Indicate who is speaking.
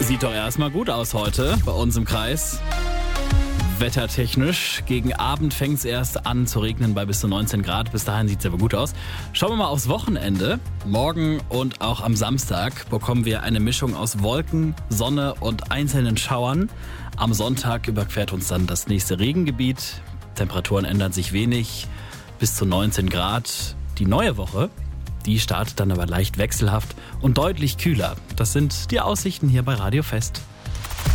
Speaker 1: Sieht doch erstmal gut aus heute bei uns im Kreis. Wettertechnisch. Gegen Abend fängt es erst an zu regnen bei bis zu 19 Grad. Bis dahin sieht es aber gut aus. Schauen wir mal aufs Wochenende. Morgen und auch am Samstag bekommen wir eine Mischung aus Wolken, Sonne und einzelnen Schauern. Am Sonntag überquert uns dann das nächste Regengebiet. Temperaturen ändern sich wenig, bis zu 19 Grad. Die neue Woche, die startet dann aber leicht wechselhaft und deutlich kühler. Das sind die Aussichten hier bei Radio Fest.